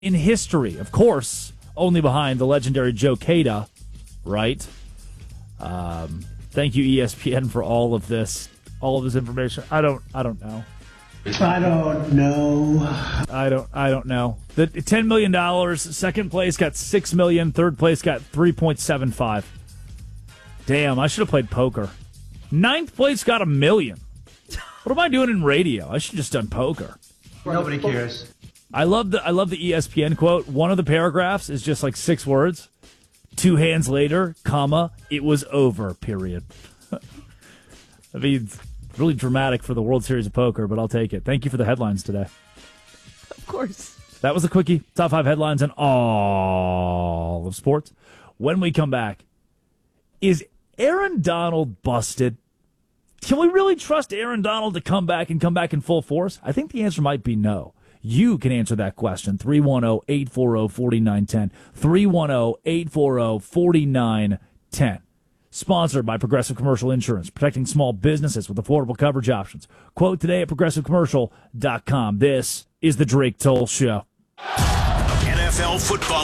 in history. Of course, only behind the legendary Joe Cada, right? Thank you, ESPN, for all of this information. I don't know. I don't know. I don't know. The $10 million, second place got $6 million, third place got 3.75. Damn, I should have played poker. Ninth place got $1 million. What am I doing in radio? I should have just done poker. Nobody cares. I love the ESPN quote. One of the paragraphs is just like 6 words. 2 hands later, comma, it was over, period. I mean, it's really dramatic for the World Series of Poker, but I'll take it. Thank you for the headlines today. Of course. That was a quickie. Top 5 headlines in all of sports. When we come back, is Aaron Donald busted? Can we really trust Aaron Donald to come back in full force? I think the answer might be no. You can answer that question. 310-840-4910. 310-840-4910. Sponsored by Progressive Commercial Insurance, protecting small businesses with affordable coverage options. Quote today at progressivecommercial.com. This is the Drake Toll Show. NFL football